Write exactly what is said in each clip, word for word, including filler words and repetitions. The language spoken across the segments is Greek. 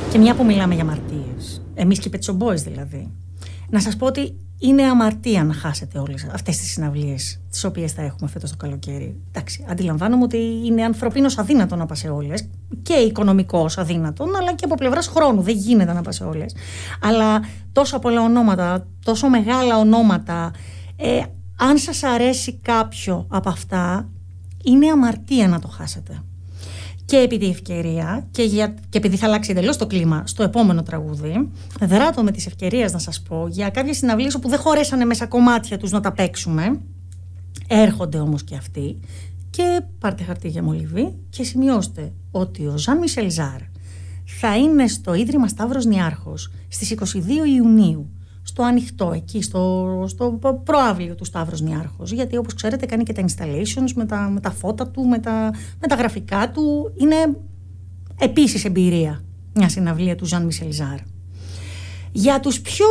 Και μια που μιλάμε για αμαρτίες, εμείς και οι Pet Shop Boys δηλαδή, να σας πω ότι είναι αμαρτία να χάσετε όλες αυτές τις συναυλίες τις οποίες θα έχουμε φέτος το καλοκαίρι. Εντάξει, αντιλαμβάνομαι ότι είναι ανθρωπίνως αδύνατο να πας σε όλες και οικονομικώς αδύνατον, αλλά και από πλευράς χρόνου. Δεν γίνεται να πας σε όλες. Αλλά τόσο πολλά ονόματα, τόσο μεγάλα ονόματα, ε, αν σας αρέσει κάποιο από αυτά, είναι αμαρτία να το χάσετε. Και επί τη ευκαιρία, και, για, και επειδή θα αλλάξει εντελώς το κλίμα στο επόμενο τραγούδι, δράτω με τις ευκαιρίες να σας πω για κάποιες συναυλίες όπου δεν χωρέσανε μέσα κομμάτια τους να τα παίξουμε. Έρχονται όμως και αυτοί. Και πάρτε χαρτί για μολυβή και σημειώστε ότι ο Ζαν Μισελ Ζάρ θα είναι στο Ίδρυμα Σταύρος Νιάρχος στις είκοσι δύο Ιουνίου. Στο ανοιχτό, εκεί, στο, στο προαύλιο του Σταύρος Νιάρχος. Γιατί όπως ξέρετε κάνει και τα installations με τα, με τα φώτα του, με τα, με τα γραφικά του. Είναι επίσης εμπειρία μια συναυλία του Ζαν Μισελ Ζάρ. Για τους πιο,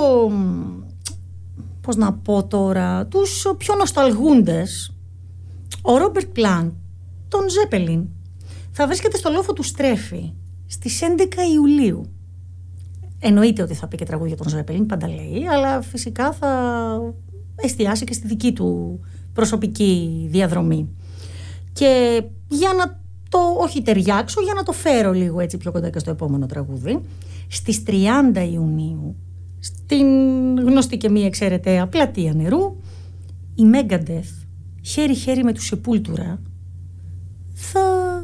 πώς να πω τώρα, τους πιο νοσταλγούντες, ο Ρόμπερτ Πλάντ, τον Ζέπελιν, θα βρίσκεται στο λόφο του Στρέφη στις έντεκα Ιουλίου. Εννοείται ότι θα πει και τραγούδια των Ζέπελιν, πάντα λέει, αλλά φυσικά θα εστιάσει και στη δική του προσωπική διαδρομή. Και για να το, όχι ταιριάξω, για να το φέρω λίγο έτσι πιο κοντά και στο επόμενο τραγούδι, στις τριάντα Ιουνίου, στην γνωστή και μη εξαιρεταία Πλατεία Νερού, η Megadeth, χέρι-χέρι με τους Sepultura, θα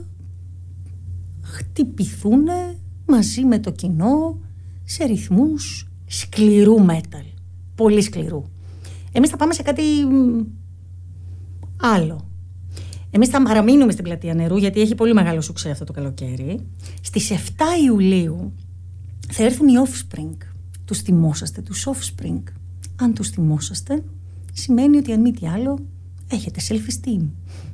χτυπηθούν μαζί με το κοινό σε ρυθμούς σκληρού metal. Πολύ σκληρού. Εμείς θα πάμε σε κάτι άλλο. Εμείς θα παραμείνουμε στην Πλατεία Νερού, γιατί έχει πολύ μεγάλο σουξέ αυτό το καλοκαίρι. Στις εφτά Ιουλίου θα έρθουν οι Offspring. Τους θυμόσαστε, τους Offspring. Αν τους θυμόσαστε, σημαίνει ότι αν μη τι άλλο, έχετε self-esteem.